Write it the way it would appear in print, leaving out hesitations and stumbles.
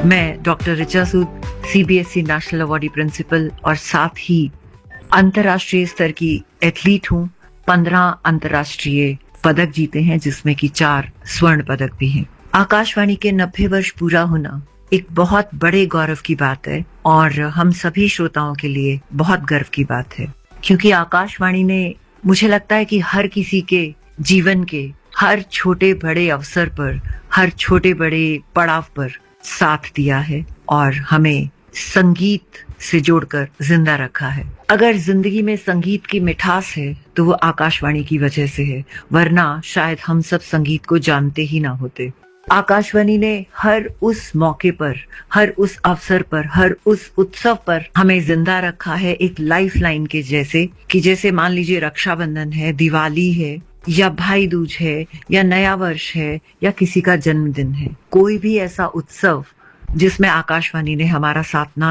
मैं डॉक्टर ऋचा सूद, CBSE national awardee principal और साथ ही अंतर्राष्ट्रीय स्तर की एथलीट हूँ। 15 अंतर्राष्ट्रीय पदक जीते हैं, जिसमें कि 4 स्वर्ण पदक भी हैं। आकाशवाणी के 90 वर्ष पूरा होना एक बहुत बड़े गौरव की बात है और हम सभी श्रोताओं के लिए बहुत गर्व की बात है, क्योंकि आकाशवाणी ने, मुझे लगता है कि हर किसी के जीवन के हर छोटे बड़े अवसर पर, हर छोटे बड़े पड़ाव पर साथ दिया है और हमें संगीत से जोड़कर जिंदा रखा है। अगर जिंदगी में संगीत की मिठास है तो वो आकाशवाणी की वजह से है, वरना शायद हम सब संगीत को जानते ही ना होते। आकाशवाणी ने हर उस मौके पर, हर उस अवसर पर, हर उस उत्सव पर हमें जिंदा रखा है, एक लाइफलाइन के जैसे, कि जैसे मान लीजिए रक्षाबंधन है, दिवाली है, या भाई दूज है, या नया वर्ष है, या किसी का जन्मदिन है। कोई भी ऐसा उत्सव जिसमें आकाशवाणी ने हमारा साथ ना